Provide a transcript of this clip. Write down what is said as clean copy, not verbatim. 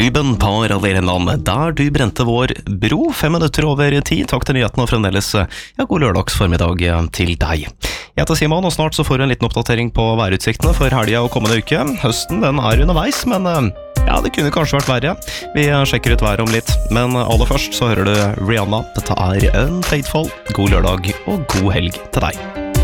Ruben på Radio Innland, der du brente vår bro 5 minutter over 10. Takk til nyhetene og fremdeles god lørdagsformiddag til deg. Jeg heter Simon, og snart så får du en liten oppdatering på værutsiktene for helgen og kommende uke. Høsten den underveis, men det kunne kanskje vært verre. Vi sjekker ut været om litt, men aller først så hører du Rihanna. Dette Unfaithful. God lørdag og god helg til deg.